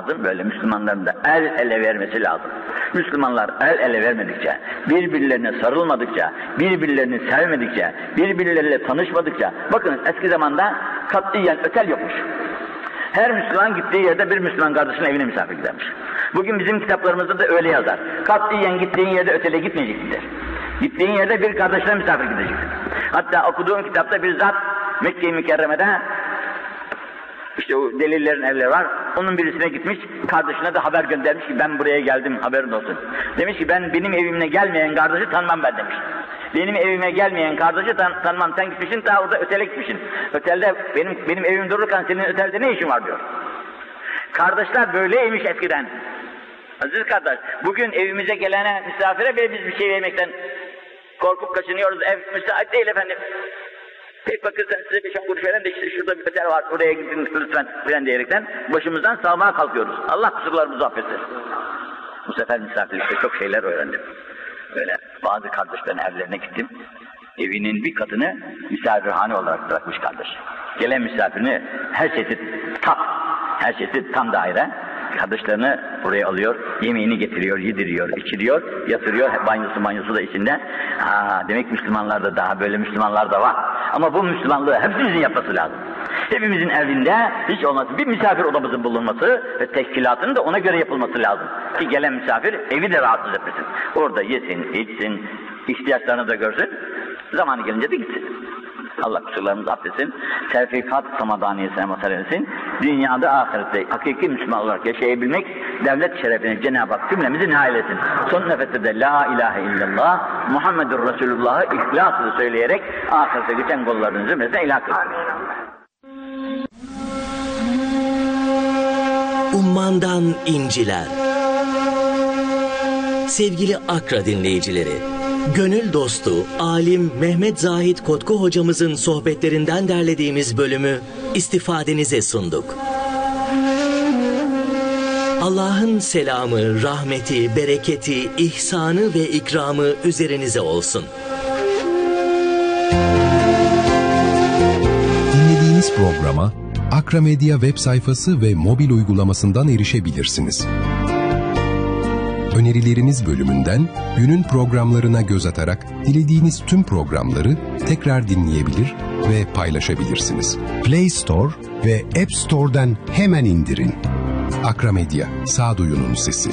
lazım. Böyle Müslümanların da el ele vermesi lazım. Müslümanlar el ele vermedikçe, birbirlerine sarılmadıkça, birbirlerini sevmedikçe, birbirleriyle tanışmadıkça, bakın eski zamanda katiyen ötel yokmuş. Her Müslüman gittiği yerde bir Müslüman kardeşinin evine misafir gidermiş. Bugün bizim kitaplarımızda da öyle yazar. Katiyen gittiğin yerde ötele gitmeyecektir. Gittiğin yerde bir kardeşine misafir gidecektir. Hatta okuduğum kitapta bir zat Mekke-i Mükerreme'de işte o delillerin evleri var. Onun birisine gitmiş, kardeşine de haber göndermiş ki ben buraya geldim, haberin olsun. Demiş ki benim evime gelmeyen kardeşi tanımam ben demiş. Benim evime gelmeyen kardeşi tanımam, sen gitmişsin daha orada ötele gitmişsin. Ötelde benim evim dururken senin ötelde ne işin var diyor. Kardeşler böyleymiş eskiden. Aziz kardeş, bugün evimize gelene misafire bile biz bir şey vermekten korkup kaçınıyoruz. Ev müsait değil efendim. Pek bakırsan size 5-10 kuruş veren de işte şurada bir otel var, oraya gidin lütfen filan diyerekten başımızdan sağmaya kalkıyoruz. Allah kusurlarımızı affetsin. Bu sefer misafirlikte çok şeyler öğrendim. Böyle bazı kardeşlerin evlerine gittim. Evinin bir katını misafirhane olarak bırakmış kardeş. Gelen misafirini her çeşit tam daire. Kardeşlerini buraya alıyor, yemeğini getiriyor, yediriyor, içiriyor, yatırıyor, banyosu da içinde. Demek Müslümanlarda daha böyle Müslümanlar da var. Ama bu Müslümanlığı hepimizin yapması lazım. Hepimizin evinde hiç olmazsa bir misafir odamızın bulunması ve teşkilatının da ona göre yapılması lazım. Ki gelen misafir evi de rahatsız etmesin. Orada yesin, içsin, ihtiyaçlarını da görsün, zamanı gelince de gitsin. Allah kusurlarımızı affetsin, tevfikat samadaniyesine mazhar etsin, dünyada ahirette hakiki Müslüman olarak yaşayabilmek, devlet şerefine Cenab-ı Hak cümlemizi nail etsin. Son nefeste de La ilahe illallah, Muhammedur Resulullah'ı ihlasla söyleyerek ahirete geçen kullarının zümresine ilhak etsin. Ummandan inciler. Sevgili Akra dinleyicileri, gönül dostu, alim Mehmet Zahid Kotku hocamızın sohbetlerinden derlediğimiz bölümü istifadenize sunduk. Allah'ın selamı, rahmeti, bereketi, ihsanı ve ikramı üzerinize olsun. Dinlediğiniz programa Akra Medya web sayfası ve mobil uygulamasından erişebilirsiniz. Önerileriniz bölümünden günün programlarına göz atarak dilediğiniz tüm programları tekrar dinleyebilir ve paylaşabilirsiniz. Play Store ve App Store'dan hemen indirin. Akra Medya, sağduyunun sesi.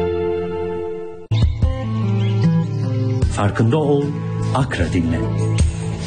Farkında ol, Akra dinle.